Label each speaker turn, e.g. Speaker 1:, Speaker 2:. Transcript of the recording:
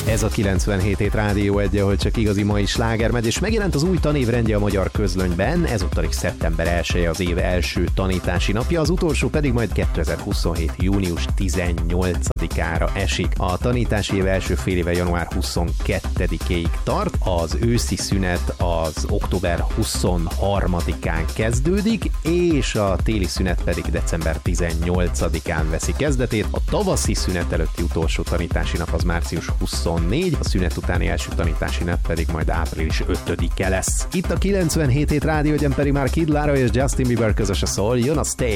Speaker 1: Ez a 97 hét Rádió 1, ahol csak igazi mai sláger megy, és megjelent az új tanévrendje a Magyar Közlönyben, ezúttal is szeptember 1-e az év első tanítási napja, az utolsó pedig majd 2027. június 18-ára esik. A tanítási év első fél éve január 22-ig tart, az őszi szünet az október 23-án kezdődik, és a téli szünet pedig december 18-án veszi kezdetét. A tavaszi szünet előtti utolsó tanítási nap az március 24, a szünet utáni első tanítási nap pedig majd április 5-e lesz. Itt a 97 hét Rádió 1-en pedig már Kid Laroi és Justin Bieber közös a szól, jön a Stay.